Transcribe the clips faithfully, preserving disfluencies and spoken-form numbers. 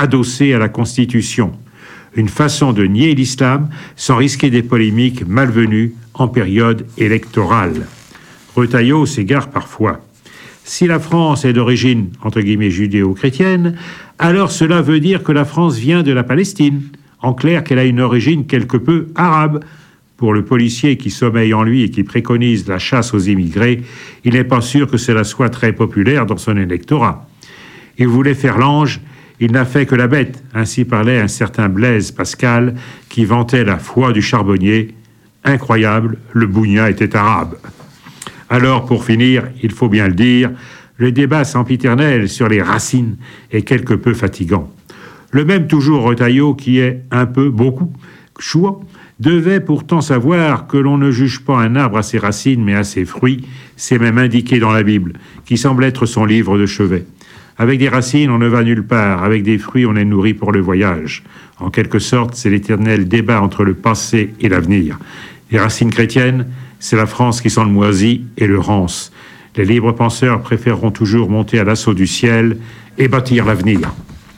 adossé à la Constitution. Une façon de nier l'islam sans risquer des polémiques malvenues en période électorale. Retailleau s'égare parfois. Si la France est d'origine, entre guillemets, judéo-chrétienne, alors cela veut dire que la France vient de la Palestine. En clair, qu'elle a une origine quelque peu arabe. Pour le policier qui sommeille en lui et qui préconise la chasse aux immigrés, il n'est pas sûr que cela soit très populaire dans son électorat. Il voulait faire l'ange, il n'a fait que la bête. Ainsi parlait un certain Blaise Pascal qui vantait la foi du charbonnier. Incroyable, le bougna était arabe. Alors, pour finir, il faut bien le dire, le débat sempiternel sur les racines est quelque peu fatigant. Le même toujours Retailleau, qui est un peu, beaucoup, chouan, devait pourtant savoir que l'on ne juge pas un arbre à ses racines, mais à ses fruits. C'est même indiqué dans la Bible, qui semble être son livre de chevet. Avec des racines, on ne va nulle part. Avec des fruits, on est nourri pour le voyage. En quelque sorte, c'est l'éternel débat entre le passé et l'avenir. Les racines chrétiennes, c'est la France qui sent le moisi et le rance. Les libres penseurs préféreront toujours monter à l'assaut du ciel et bâtir l'avenir.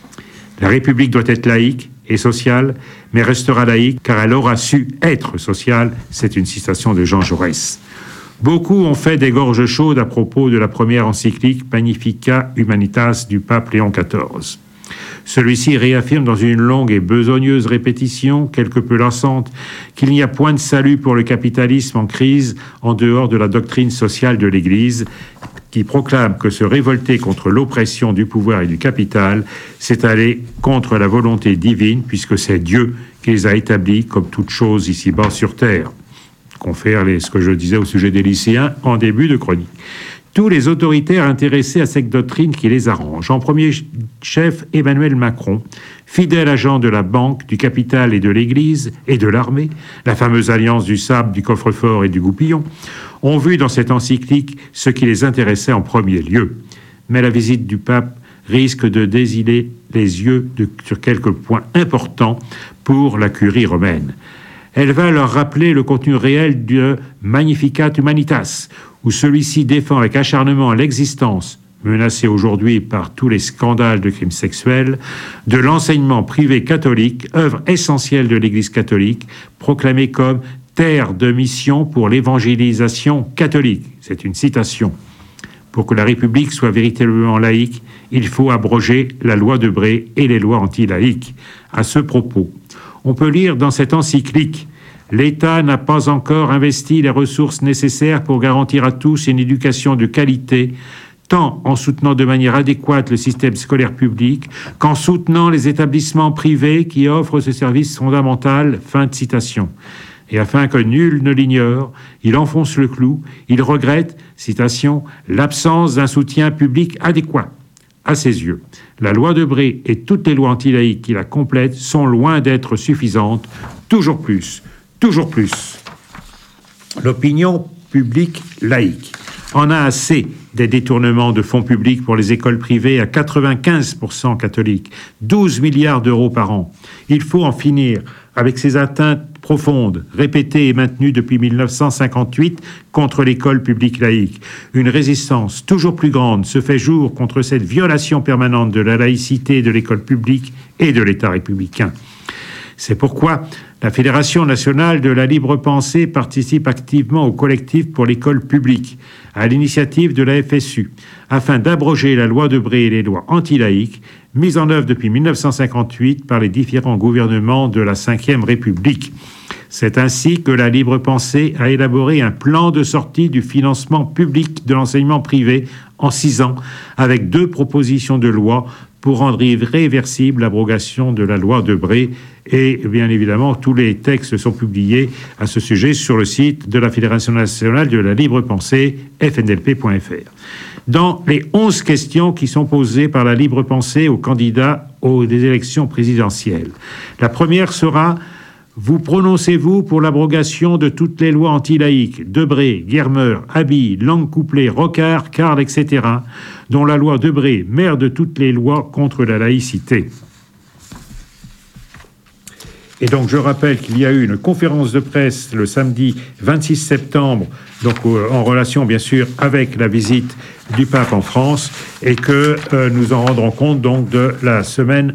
La République doit être laïque et sociale, mais restera laïque car elle aura su être sociale. C'est une citation de Jean Jaurès. Beaucoup ont fait des gorges chaudes à propos de la première encyclique Magnificat Humanitas du pape Léon quatorze. Celui-ci réaffirme dans une longue et besogneuse répétition, quelque peu lassante, qu'il n'y a point de salut pour le capitalisme en crise en dehors de la doctrine sociale de l'Église, qui proclame que se révolter contre l'oppression du pouvoir et du capital, c'est aller contre la volonté divine, puisque c'est Dieu qui les a établis comme toutes choses ici-bas sur terre. Confère les, ce que je disais au sujet des lycéens en début de chronique. Tous les autoritaires intéressés à cette doctrine qui les arrange. En premier chef, Emmanuel Macron, fidèle agent de la banque, du capital et de l'Église et de l'armée, la fameuse alliance du sable, du coffre-fort et du goupillon, ont vu dans cette encyclique ce qui les intéressait en premier lieu. Mais la visite du pape risque de désiler les yeux de, sur quelques points importants pour la curie romaine. Elle va leur rappeler le contenu réel de Magnificat Humanitas, où celui-ci défend avec acharnement l'existence, menacée aujourd'hui par tous les scandales de crimes sexuels, de l'enseignement privé catholique, œuvre essentielle de l'Église catholique, proclamée comme terre de mission pour l'évangélisation catholique. C'est une citation. Pour que la République soit véritablement laïque, il faut abroger la loi de Bré et les lois anti-laïques. À ce propos, on peut lire dans cette encyclique « L'État n'a pas encore investi les ressources nécessaires pour garantir à tous une éducation de qualité, tant en soutenant de manière adéquate le système scolaire public qu'en soutenant les établissements privés qui offrent ce service fondamental. » Fin de citation. Et afin que nul ne l'ignore, il enfonce le clou, il regrette, citation, « l'absence d'un soutien public adéquat. » À ses yeux, la loi de Bré et toutes les lois anti-laïques qui la complètent sont loin d'être suffisantes. Toujours plus, toujours plus. L'opinion publique laïque en a assez des détournements de fonds publics pour les écoles privées à quatre-vingt-quinze pour cent catholiques, douze milliards d'euros par an. Il faut en finir avec ces atteintes profondes, répétées et maintenues depuis mille neuf cent cinquante-huit contre l'école publique laïque. Une résistance toujours plus grande se fait jour contre cette violation permanente de la laïcité de l'école publique et de l'État républicain. C'est pourquoi la Fédération nationale de la libre pensée participe activement au collectif pour l'école publique, à l'initiative de la F S U, afin d'abroger la loi de Bré et les lois anti-laïques, mises en œuvre depuis mille neuf cent cinquante-huit par les différents gouvernements de la cinquième République. C'est ainsi que la libre pensée a élaboré un plan de sortie du financement public de l'enseignement privé en six ans, avec deux propositions de loi pour rendre irréversible l'abrogation de la loi de Bré. Et bien évidemment, tous les textes sont publiés à ce sujet sur le site de la Fédération nationale de la libre pensée, f n l p point f r. Dans les onze questions qui sont posées par la libre pensée aux candidats aux élections présidentielles, la première sera: vous prononcez-vous pour l'abrogation de toutes les lois anti-laïques, Debré, Guermeur, Abi, Langue-Couplé, Rocard, Carle, et cetera, dont la loi Debré, mère de toutes les lois contre la laïcité? Et donc, je rappelle qu'il y a eu une conférence de presse le samedi vingt-six septembre, donc euh, en relation, bien sûr, avec la visite du pape en France, et que euh, nous en rendrons compte donc de la semaine